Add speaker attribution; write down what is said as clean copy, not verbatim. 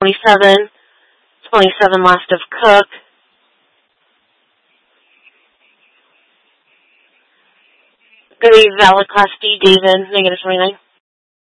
Speaker 1: 27. 27 left of Cook. Going to be valid Class D, David, negative 29.